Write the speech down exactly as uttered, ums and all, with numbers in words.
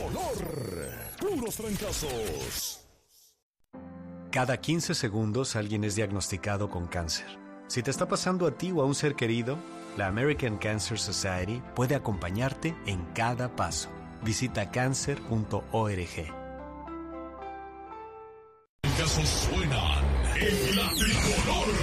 tricolor. Puros trancazos. Cada quince segundos alguien es diagnosticado con cáncer. Si te está pasando a ti o a un ser querido, la American Cancer Society puede acompañarte en cada paso. Visita cancer punto org. Casos suenan en la tricolor.